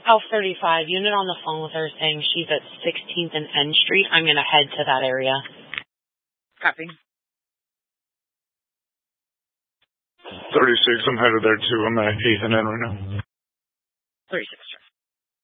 Alpha 35, unit on the phone with her saying she's at 16th and N Street. I'm going to head to that area. Copy. 36, I'm headed there too. I'm at 8th and N right now. 36,